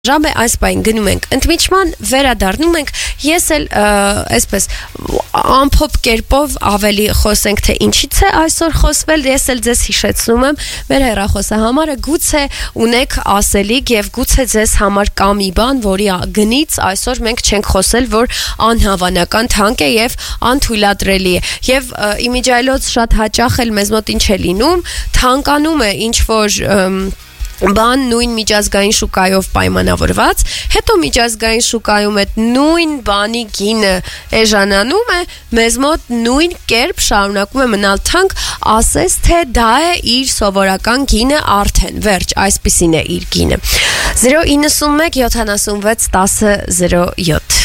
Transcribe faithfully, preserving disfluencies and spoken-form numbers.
Ժամ է այս բային գնում ենք ընդմիջման, վերադառնում ենք, ես էլ այսպես ամփոփ կերպով ավելի խոսենք, թե ինչից է այսօր խոսվել, ես էլ ձեզ հիշեցնում եմ, մեր հեռախոսահամարը գուցե ունեք ասելիք եւ գուցե ձեզ համար կա մի բան, որի գնից այսօր մենք չենք խոսել, որ անհավանական թանկ է եւ անթույլատրելի է։ Եվ իմիջիայլոց շատ հաճախ էլ մեզ մոտ ինչ է լինում, թանկանում է ինչ որ բան նույն միջազգային շուկայով պայմանավորված, հետո միջազգային շուկայում այդ նույն բանի գինը էժանանում է, մեզ մոտ նույն կերպ շարունակում է մնալ թանկ, ասես թե դա է իր սովորական գինը արդեն, վերջ, այսպիսին է իր գինը։ zero nine one seven seven one zero zero seven